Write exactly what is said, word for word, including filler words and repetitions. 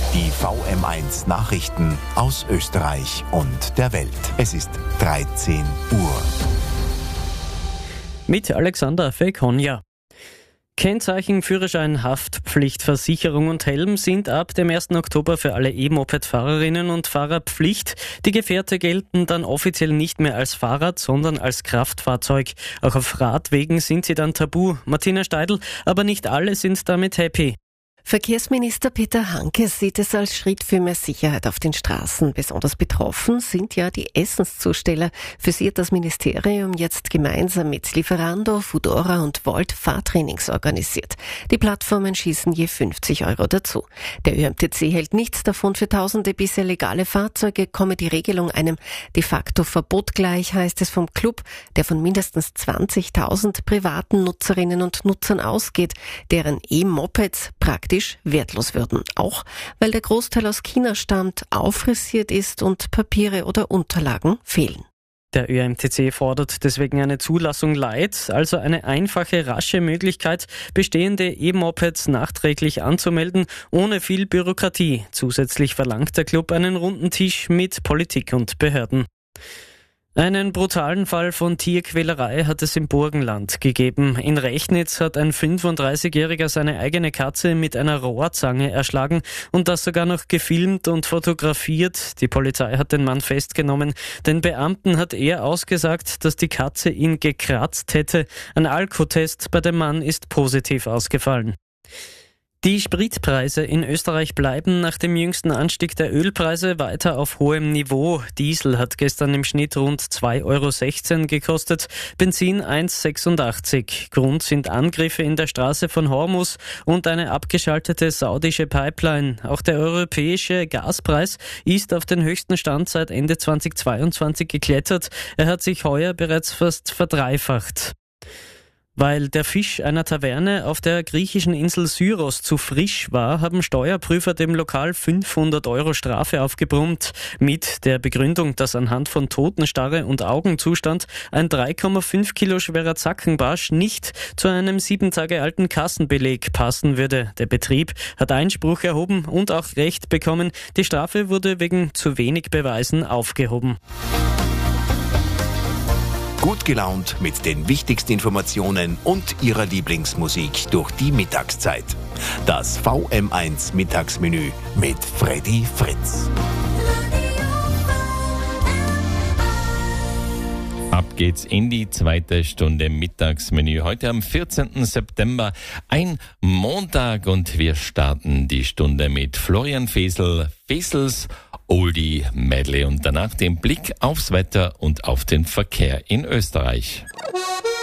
Die V M eins Nachrichten aus Österreich und der Welt. Es ist dreizehn Uhr. Mit Alexander Fekonja. Kennzeichen, Führerschein, Haftpflicht, Versicherung und Helm sind ab dem ersten Oktober für alle E-Moped-Fahrerinnen und Fahrer Pflicht. Die Gefährte gelten dann offiziell nicht mehr als Fahrrad, sondern als Kraftfahrzeug. Auch auf Radwegen sind sie dann tabu. Martina Steidl, aber nicht alle sind damit happy. Verkehrsminister Peter Hanke sieht es als Schritt für mehr Sicherheit auf den Straßen. Besonders betroffen sind ja die Essenszusteller. Für sie hat das Ministerium jetzt gemeinsam mit Lieferando, Foodora und Volt Fahrtrainings organisiert. Die Plattformen schießen je fünfzig Euro dazu. Der Ö M T C hält nichts davon. Für tausende bisher legale Fahrzeuge komme die Regelung einem de facto Verbot gleich, heißt es vom Club, der von mindestens zwanzigtausend privaten Nutzerinnen und Nutzern ausgeht, deren E-Mopeds praktisch wertlos würden. Auch weil der Großteil aus China stammt, auffrisiert ist und Papiere oder Unterlagen fehlen. Der Ö M T C fordert deswegen eine Zulassung Light, also eine einfache, rasche Möglichkeit, bestehende E-Mopeds nachträglich anzumelden, ohne viel Bürokratie. Zusätzlich verlangt der Club einen runden Tisch mit Politik und Behörden. Einen brutalen Fall von Tierquälerei hat es im Burgenland gegeben. In Rechnitz hat ein fünfunddreißigjähriger seine eigene Katze mit einer Rohrzange erschlagen und das sogar noch gefilmt und fotografiert. Die Polizei hat den Mann festgenommen. Den Beamten hat er ausgesagt, dass die Katze ihn gekratzt hätte. Ein Alkotest bei dem Mann ist positiv ausgefallen. Die Spritpreise in Österreich bleiben nach dem jüngsten Anstieg der Ölpreise weiter auf hohem Niveau. Diesel hat gestern im Schnitt rund zwei Euro sechzehn gekostet, Benzin eins Euro sechsundachtzig. Grund sind Angriffe in der Straße von Hormuz und eine abgeschaltete saudische Pipeline. Auch der europäische Gaspreis ist auf den höchsten Stand seit Ende zweitausendzweiundzwanzig geklettert. Er hat sich heuer bereits fast verdreifacht. Weil der Fisch einer Taverne auf der griechischen Insel Syros zu frisch war, haben Steuerprüfer dem Lokal fünfhundert Euro Strafe aufgebrummt. Mit der Begründung, dass anhand von Totenstarre und Augenzustand ein drei Komma fünf Kilo schwerer Zackenbarsch nicht zu einem sieben Tage alten Kassenbeleg passen würde. Der Betrieb hat Einspruch erhoben und auch Recht bekommen. Die Strafe wurde wegen zu wenig Beweisen aufgehoben. Gut gelaunt mit den wichtigsten Informationen und Ihrer Lieblingsmusik durch die Mittagszeit. Das V M eins Mittagsmenü mit Freddy Fritz. Ab geht's in die zweite Stunde Mittagsmenü. Heute am vierzehnten September, ein Montag, und wir starten die Stunde mit Florian Fesel, Fesels Oldie Medley und danach den Blick aufs Wetter und auf den Verkehr in Österreich.